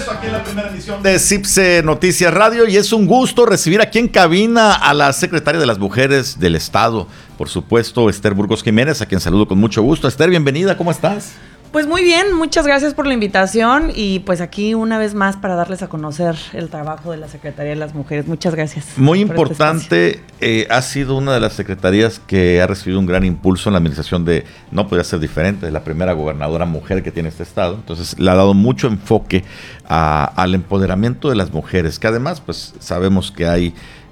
regreso aquí en la primera emisión de CIPSE Noticias Radio y es un gusto recibir aquí en cabina a la secretaria de las Mujeres del Estado, por supuesto, Esther Burgos Jiménez, a quien saludo con mucho gusto. Esther, bienvenida, ¿cómo estás? Pues muy bien, muchas gracias por la invitación y pues aquí una vez más para darles a conocer el trabajo de la Secretaría de las Mujeres. Muchas gracias. Muy importante, ha sido una de las secretarías que ha recibido un gran impulso en la administración de, no podía ser diferente, de la primera gobernadora mujer que tiene este estado. Entonces le ha dado mucho enfoque al empoderamiento de las mujeres, que además pues sabemos que hay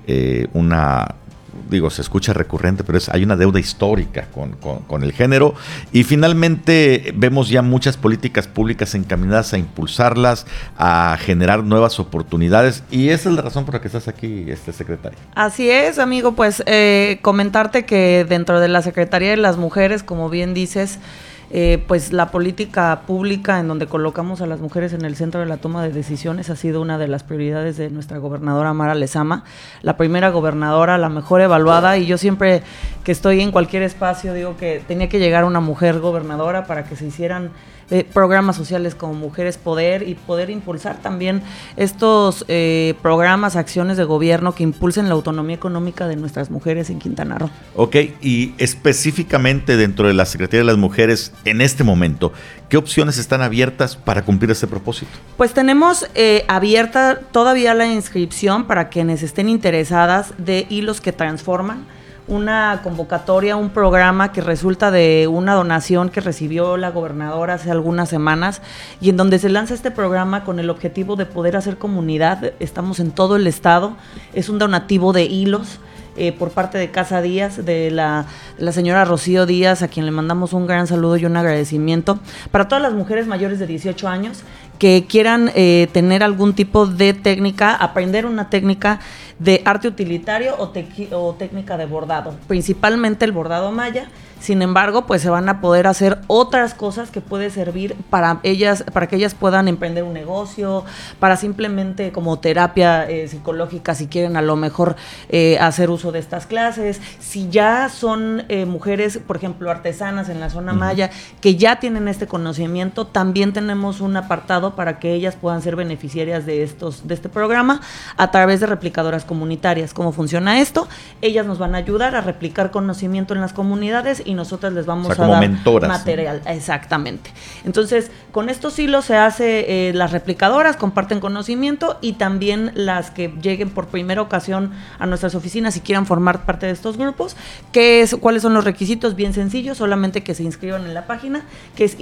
se escucha recurrente, pero hay una deuda histórica con el género y finalmente vemos ya muchas políticas públicas encaminadas a impulsarlas, a generar nuevas oportunidades y esa es la razón por la que estás aquí, secretaria. Así es, amigo, pues comentarte que dentro de la Secretaría de las Mujeres, como bien dices, pues la política pública en donde colocamos a las mujeres en el centro de la toma de decisiones ha sido una de las prioridades de nuestra gobernadora Mara Lezama, la primera gobernadora, la mejor evaluada, y yo siempre que estoy en cualquier espacio digo que tenía que llegar una mujer gobernadora para que se hicieran programas sociales como Mujeres Poder y poder impulsar también estos programas, acciones de gobierno que impulsen la autonomía económica de nuestras mujeres en Quintana Roo. Ok, y específicamente dentro de la Secretaría de las Mujeres, en este momento, ¿qué opciones están abiertas para cumplir ese propósito? Pues tenemos abierta todavía la inscripción para quienes estén interesadas de Hilos que Transforman, una convocatoria, un programa que resulta de una donación que recibió la gobernadora hace algunas semanas y en donde se lanza este programa con el objetivo de poder hacer comunidad. Estamos en todo el estado, es un donativo de hilos por parte de Casa Díaz, de la señora Rocío Díaz, a quien le mandamos un gran saludo y un agradecimiento, para todas las mujeres mayores de 18 años que quieran tener algún tipo de técnica, aprender una técnica de arte utilitario o técnica de bordado, principalmente el bordado maya. Sin embargo, pues se van a poder hacer otras cosas que puede servir para que ellas puedan emprender un negocio, para simplemente como terapia psicológica, si quieren a lo mejor hacer uso de estas clases. Si ya son mujeres, por ejemplo, artesanas en la zona maya, que ya tienen este conocimiento, también tenemos un apartado para que ellas puedan ser beneficiarias de este programa a través de replicadoras comunitarias. ¿Cómo funciona esto? Ellas nos van a ayudar a replicar conocimiento en las comunidades y nosotras les vamos a dar mentoras, material, ¿no? Exactamente. Entonces, con estos hilos se hace las replicadoras, comparten conocimiento y también las que lleguen por primera ocasión a nuestras oficinas y quieran formar parte de estos grupos. ¿Cuáles son los requisitos? Bien sencillos, solamente que se inscriban en la página, que es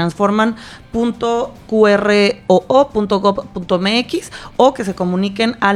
hilosquetransforman.qroo.gov.mx o que se comuniquen al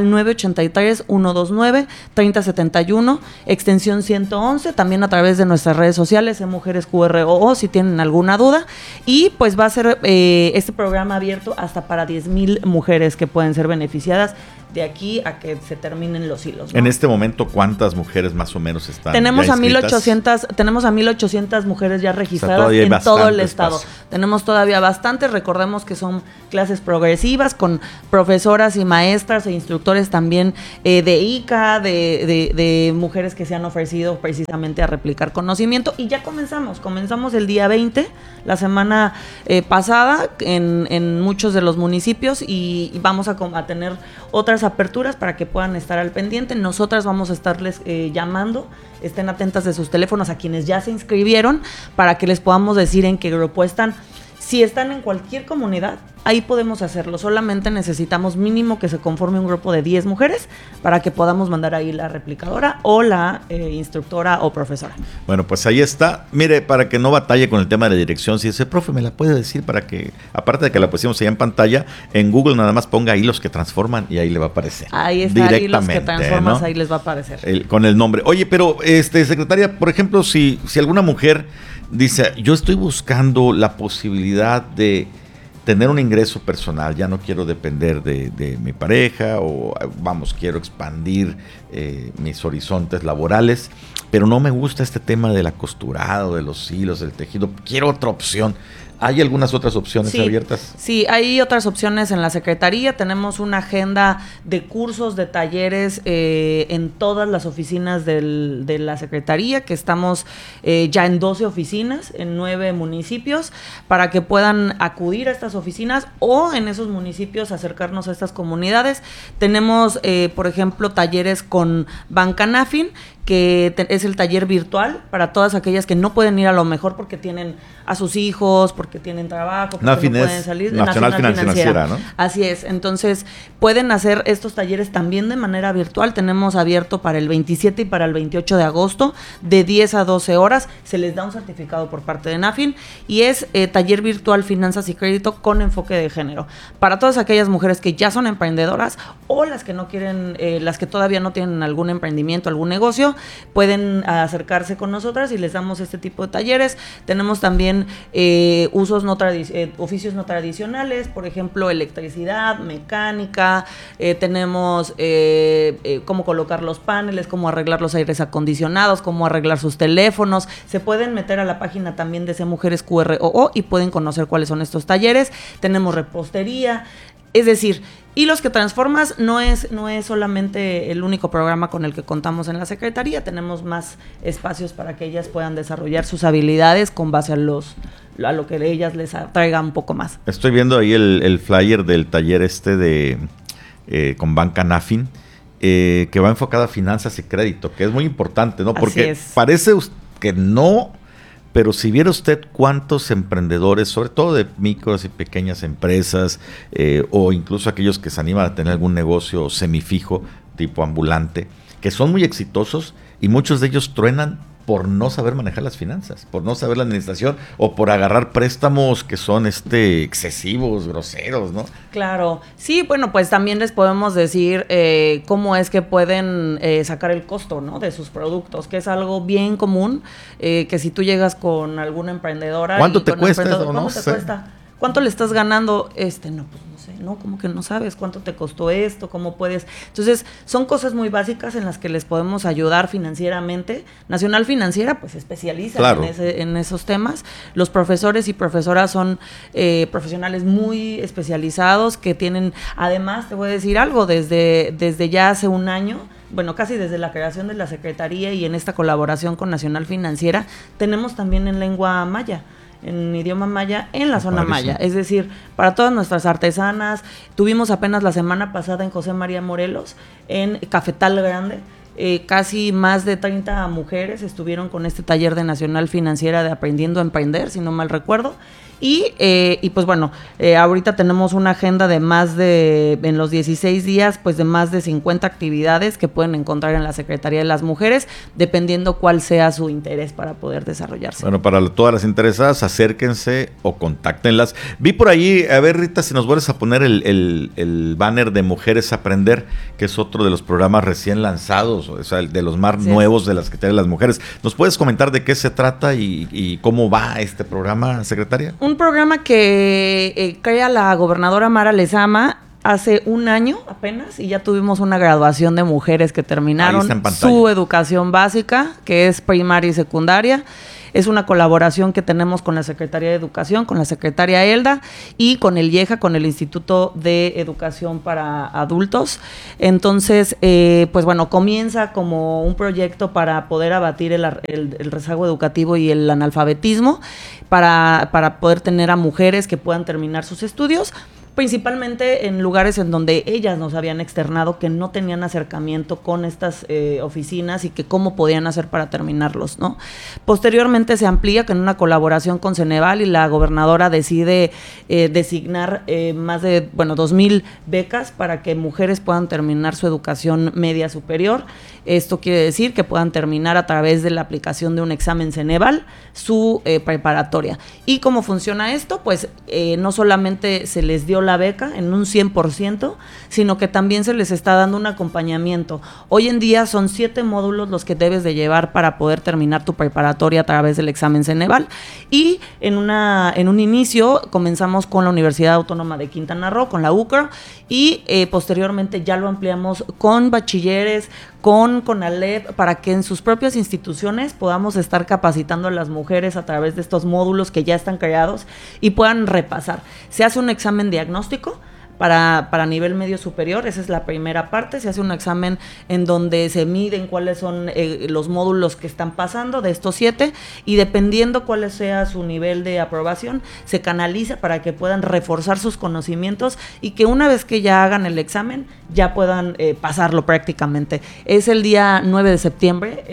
983-129-3071, extensión 111, también a través de nuestras redes sociales en Mujeres QROO si tienen alguna duda, y pues va a ser este programa abierto hasta para 10,000 mujeres que pueden ser beneficiadas de aquí a que se terminen los hilos, ¿no? En este momento, ¿cuántas mujeres más o menos están tenemos ya a 1,800 mujeres ya registradas, o sea, en todo el estado. Tenemos todavía bastantes, recordemos que son clases progresivas con profesoras y maestras e instructores también de ICA, de mujeres que se han ofrecido precisamente a replicar conocimiento y ya comenzamos el día 20, la semana pasada en muchos de los municipios y vamos a tener otras aperturas para que puedan estar al pendiente. Nosotras vamos a estarles llamando, estén atentas de sus teléfonos a quienes ya se inscribieron para que les podamos decir en qué grupo están. Si están en cualquier comunidad, ahí podemos hacerlo. Solamente necesitamos mínimo que se conforme un grupo de 10 mujeres para que podamos mandar ahí la replicadora o la instructora o profesora. Bueno, pues ahí está. Mire, para que no batalle con el tema de la dirección, si ese profe me la puede decir para que, aparte de que la pusimos allá en pantalla, en Google nada más ponga Hilos que Transforman y ahí le va a aparecer. Ahí está, Hilos que Transforman, ¿no? Ahí les va a aparecer. Con el nombre. Oye, pero secretaria, por ejemplo, si alguna mujer dice, yo estoy buscando la posibilidad de tener un ingreso personal, ya no quiero depender de mi pareja o quiero expandir mis horizontes laborales, pero no me gusta este tema de la costurada, de los hilos, del tejido, quiero otra opción. ¿Hay algunas otras opciones abiertas? Sí, hay otras opciones en la Secretaría. Tenemos una agenda de cursos, de talleres en todas las oficinas de la Secretaría, que estamos ya en 12 oficinas, en 9 municipios, para que puedan acudir a estas oficinas o en esos municipios acercarnos a estas comunidades. Tenemos, por ejemplo, talleres con Banca Nafin, que es el taller virtual para todas aquellas que no pueden ir a lo mejor porque tienen a sus hijos, porque tienen trabajo, porque no pueden salir. Nacional Financiera, ¿no? Así es. Entonces, pueden hacer estos talleres también de manera virtual. Tenemos abierto para el 27 y para el 28 de agosto, de 10 a 12 horas. Se les da un certificado por parte de Nafin y es taller virtual Finanzas y Crédito con enfoque de género. Para todas aquellas mujeres que ya son emprendedoras o las que no quieren, las que todavía no tienen algún emprendimiento, algún negocio, pueden acercarse con nosotras y les damos este tipo de talleres. Tenemos también oficios no tradicionales, por ejemplo, electricidad, mecánica, tenemos cómo colocar los paneles, cómo arreglar los aires acondicionados, cómo arreglar sus teléfonos. Se pueden meter a la página también de C-Mujeres QROO y pueden conocer cuáles son estos talleres. Tenemos repostería. Es decir, Hilos que Transformas no es solamente el único programa con el que contamos en la Secretaría. Tenemos más espacios para que ellas puedan desarrollar sus habilidades con base a lo que ellas les atraiga un poco más. Estoy viendo ahí el flyer del taller con Banca Nafin, que va enfocado a finanzas y crédito, que es muy importante, ¿no? Porque parece que no... Pero si viera usted cuántos emprendedores, sobre todo de micros y pequeñas empresas, o incluso aquellos que se animan a tener algún negocio semifijo, tipo ambulante, que son muy exitosos y muchos de ellos truenan por no saber manejar las finanzas, por no saber la administración o por agarrar préstamos que son excesivos, groseros, ¿no? Claro. Sí, bueno, pues también les podemos decir cómo es que pueden sacar el costo, ¿no?, de sus productos, que es algo bien común, que si tú llegas con alguna emprendedora... ¿Cuánto te cuesta eso? ¿Cuánto te cuesta? ¿Cuánto le estás ganando? No, pues no sé, ¿no? Como que no sabes cuánto te costó esto, cómo puedes. Entonces, son cosas muy básicas en las que les podemos ayudar financieramente. Nacional Financiera, pues, se especializa en esos temas. Los profesores y profesoras son profesionales muy especializados que tienen, además, te voy a decir algo, desde ya hace un año, bueno, casi desde la creación de la Secretaría y en esta colaboración con Nacional Financiera, tenemos también en lengua maya, en idioma maya, en la zona maya, es decir, para todas nuestras artesanas. Tuvimos apenas la semana pasada en José María Morelos, en Cafetal Grande, casi más de 30 mujeres estuvieron con este taller de Nacional Financiera de Aprendiendo a Emprender, si no mal recuerdo. Y pues bueno, ahorita tenemos una agenda en los 16 días, pues de más de 50 actividades que pueden encontrar en la Secretaría de las Mujeres, dependiendo cuál sea su interés para poder desarrollarse. Bueno, para todas las interesadas, acérquense o contáctenlas. Vi por ahí, a ver, Rita, si nos vuelves a poner el banner de Mujeres Aprender, que es otro de los programas recién lanzados, o sea, de los más nuevos de la Secretaría de las Mujeres. ¿Nos puedes comentar de qué se trata y cómo va este programa, secretaria? Un programa que crea la gobernadora Mara Lezama hace un año apenas, y ya tuvimos una graduación de mujeres que terminaron su educación básica, que es primaria y secundaria. Es una colaboración que tenemos con la Secretaría de Educación, con la secretaria Elda y con el IEJA, con el Instituto de Educación para Adultos. Entonces, pues bueno, comienza como un proyecto para poder abatir el rezago educativo y el analfabetismo, para poder tener a mujeres que puedan terminar sus estudios, principalmente en lugares en donde ellas nos habían externado que no tenían acercamiento con estas oficinas y que cómo podían hacer para terminarlos, ¿no? Posteriormente se amplía con una colaboración con Ceneval y la gobernadora decide designar más de 2,000 becas para que mujeres puedan terminar su educación media superior. Esto quiere decir que puedan terminar a través de la aplicación de un examen Ceneval su preparatoria. ¿Y cómo funciona esto? Pues no solamente se les dio la beca en un 100%, sino que también se les está dando un acompañamiento. Hoy en día son 7 módulos los que debes de llevar para poder terminar tu preparatoria a través del examen Ceneval, y en un inicio comenzamos con la Universidad Autónoma de Quintana Roo, con la UCR, y posteriormente ya lo ampliamos con bachilleres, con CONALEP, para que en sus propias instituciones podamos estar capacitando a las mujeres a través de estos módulos que ya están creados y puedan repasar. Se hace un examen diagnóstico para nivel medio superior, esa es la primera parte. Se hace un examen en donde se miden cuáles son los módulos que están pasando de estos 7, y dependiendo cuál sea su nivel de aprobación, se canaliza para que puedan reforzar sus conocimientos y que una vez que ya hagan el examen, ya puedan pasarlo prácticamente. Es el día 9 de septiembre,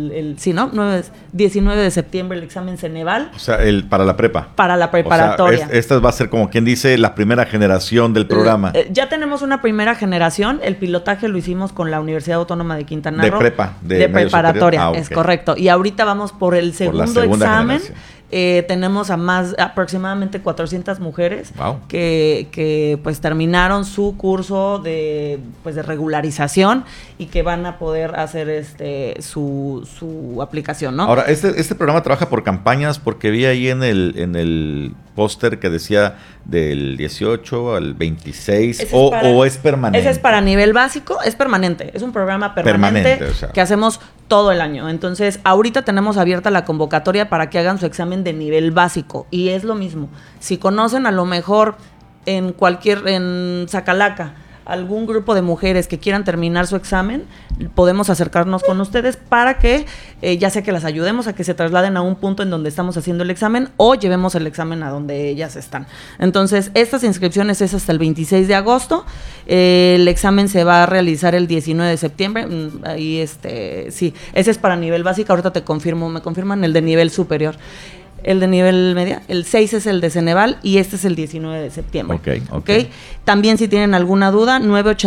19 de septiembre el examen Ceneval. O sea, para la prepa. Para la preparatoria. O sea, esta va a ser, como quien dice, la primera generación del programa. Ya tenemos una primera generación. El pilotaje lo hicimos con la Universidad Autónoma de Quintana Roo. De preparatoria, okay. Es correcto. Y ahorita vamos por el segundo examen. Tenemos aproximadamente 400 mujeres que pues terminaron su curso de regularización y que van a poder hacer su aplicación, ¿no? Ahora, este programa trabaja por campañas, porque vi ahí en el póster que decía del 18 al 26, o es permanente. Ese es para nivel básico, es permanente, es un programa permanente o sea, que hacemos todo el año. Entonces, ahorita tenemos abierta la convocatoria para que hagan su examen de nivel básico, y es lo mismo. Si conocen a lo mejor en Zacalaca algún grupo de mujeres que quieran terminar su examen, podemos acercarnos con ustedes para que ya sea que las ayudemos a que se trasladen a un punto en donde estamos haciendo el examen, o llevemos el examen a donde ellas están. Entonces, estas inscripciones es hasta el 26 de agosto. El examen se va a realizar el 19 de septiembre. Ahí sí, ese es para nivel básico. Ahorita me confirman el de nivel superior. El de nivel media, el 6 es el de Ceneval y este es el 19 de septiembre. Okay. También, si tienen alguna duda,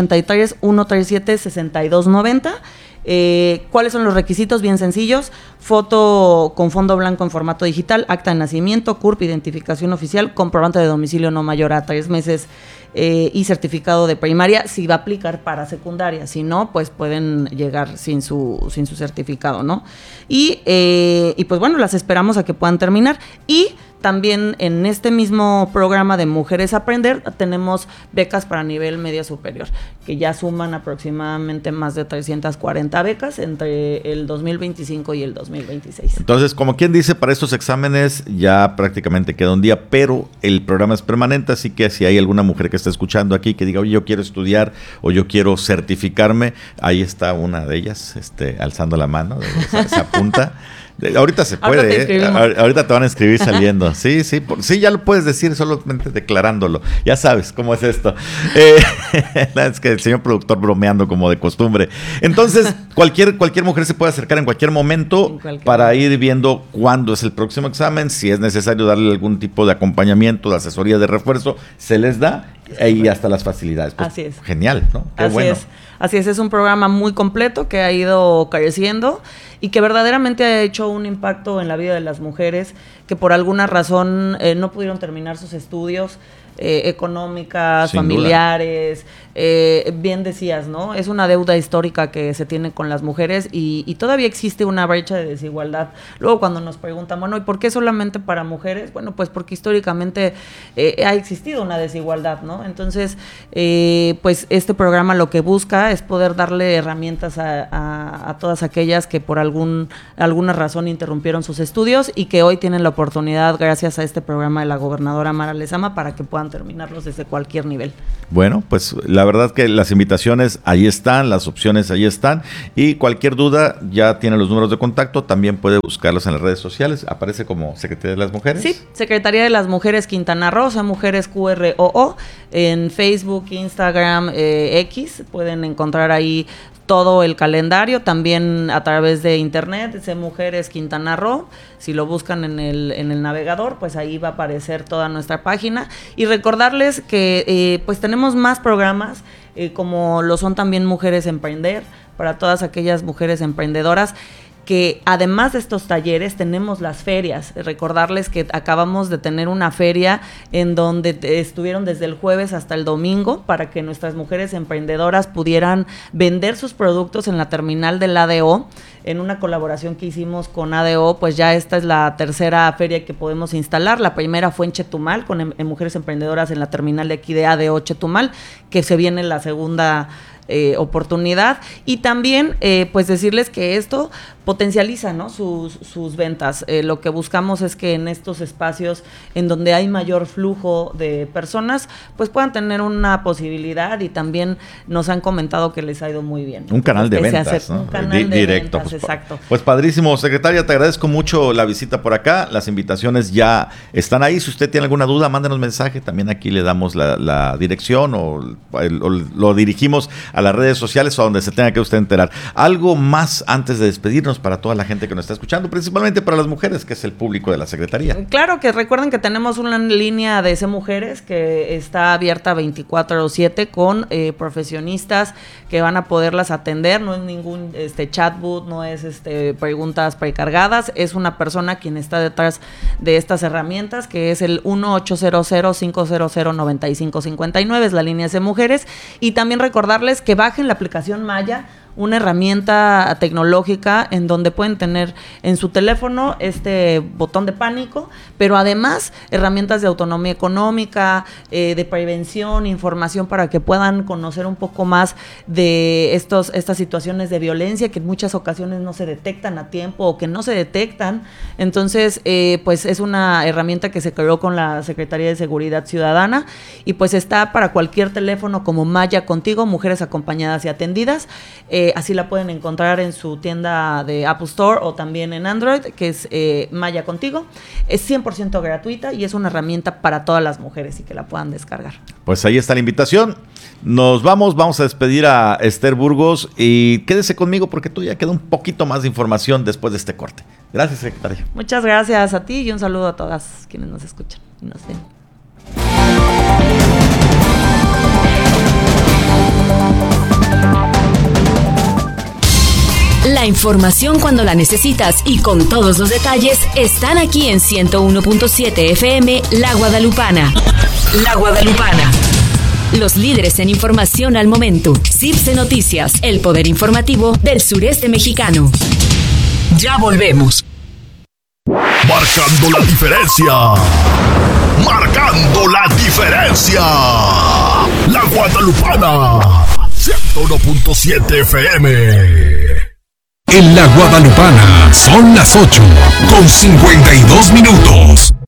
983-137-6290. ¿Cuáles son los requisitos? Bien sencillos: foto con fondo blanco en formato digital, acta de nacimiento, CURP, identificación oficial, comprobante de domicilio no mayor a 3 meses y certificado de primaria, si va a aplicar para secundaria. Si no, pues pueden llegar sin su certificado, ¿no? Y pues bueno, las esperamos a que puedan terminar. Y también en este mismo programa de Mujeres Aprender tenemos becas para nivel media superior, que ya suman aproximadamente más de 340 becas entre el 2025 y el 2026. Entonces, como quien dice, para estos exámenes ya prácticamente queda un día, pero el programa es permanente, así que si hay alguna mujer que está escuchando aquí que diga, oye, yo quiero estudiar o yo quiero certificarme, ahí está una de ellas alzando la mano, se apunta. Ahorita se puede, ahorita te van a escribir saliendo. Sí, ya lo puedes decir solamente declarándolo. Ya sabes cómo es esto. Es que el señor productor bromeando como de costumbre. Entonces, cualquier mujer se puede acercar en cualquier momento para ir viendo cuándo es el próximo examen. Si es necesario darle algún tipo de acompañamiento, de asesoría, de refuerzo, se les da, y hasta las facilidades. Pues, así es. Genial, ¿no? Qué bueno. Así es un programa muy completo que ha ido creciendo y que verdaderamente ha hecho un impacto en la vida de las mujeres que por alguna razón no pudieron terminar sus estudios económicas, sin familiares. Bien decías, ¿no? Es una deuda histórica que se tiene con las mujeres y todavía existe una brecha de desigualdad. Luego cuando nos preguntan, bueno, ¿y por qué solamente para mujeres? Bueno, pues porque históricamente ha existido una desigualdad, ¿no? Entonces, pues este programa lo que busca es poder darle herramientas a todas aquellas que por alguna razón interrumpieron sus estudios y que hoy tienen la oportunidad, gracias a este programa de la gobernadora Mara Lezama, para que puedan terminarlos desde cualquier nivel. Bueno, pues la verdad que las invitaciones ahí están, las opciones ahí están, y cualquier duda ya tiene los números de contacto, también puede buscarlos en las redes sociales. Aparece como Secretaría de las Mujeres. Sí, Secretaría de las Mujeres Quintana Roo, o sea, Mujeres QROO, en Facebook, Instagram, X, pueden encontrar ahí todo el calendario, también a través de internet, Mujeres Quintana Roo. Si lo buscan en el navegador, pues ahí va a aparecer toda nuestra página. Y recordarles que pues tenemos más programas, como lo son también Mujeres Emprender, para todas aquellas mujeres emprendedoras, que además de estos talleres tenemos las ferias. Recordarles que acabamos de tener una feria en donde estuvieron desde el jueves hasta el domingo para que nuestras mujeres emprendedoras pudieran vender sus productos en la terminal del ADO. en una colaboración que hicimos con ADO, pues ya esta es la tercera feria que podemos instalar. La primera fue en Chetumal, con Mujeres Emprendedoras en la terminal de aquí de ADO Chetumal, que se viene la segunda oportunidad. Y también pues decirles que esto potencializa, ¿no?, sus ventas. Lo que buscamos es que en estos espacios en donde hay mayor flujo de personas, pues puedan tener una posibilidad, y también nos han comentado que les ha ido muy bien. Un canal de ventas, ¿no? Un canal de directo, ventas, pues, exacto. Pues padrísimo, secretaria, te agradezco mucho la visita por acá. Las invitaciones ya están ahí. Si usted tiene alguna duda, mándenos mensaje. También aquí le damos la dirección o lo dirigimos a las redes sociales o a donde se tenga que usted enterar. Algo más antes de despedirnos para toda la gente que nos está escuchando, principalmente para las mujeres, que es el público de la Secretaría. Claro, que recuerden que tenemos una línea de Mujeres que está abierta 24/7 con profesionistas que van a poderlas atender. No es ningún chatbot, no es preguntas precargadas, es una persona quien está detrás de estas herramientas, que es el 1-800-500-9559, es la línea de Mujeres. Y también recordarles que bajen la aplicación Maya, una herramienta tecnológica en donde pueden tener en su teléfono este botón de pánico, pero además herramientas de autonomía económica, de prevención, información para que puedan conocer un poco más de estas situaciones de violencia que en muchas ocasiones no se detectan a tiempo o que no se detectan. Entonces, pues es una herramienta que se creó con la Secretaría de Seguridad Ciudadana y pues está para cualquier teléfono como Maya Contigo, Mujeres Acompañadas y Atendidas. Así la pueden encontrar en su tienda de Apple Store o también en Android, que es Maya Contigo. Es 100% gratuita y es una herramienta para todas las mujeres y que la puedan descargar. Pues ahí está la invitación. Nos vamos a despedir a Esther Burgos y quédese conmigo porque todavía queda un poquito más de información después de este corte. Gracias, secretaria. Muchas gracias a ti y un saludo a todas quienes nos escuchan y nos ven. La información cuando la necesitas y con todos los detalles están aquí en 101.7 FM La Guadalupana. La Guadalupana. Los líderes en información al momento. CIPSE Noticias, el poder informativo del sureste mexicano. Ya volvemos. Marcando la diferencia. Marcando la diferencia. La Guadalupana. 101.7 FM. En La Guadalupana son las 8:52.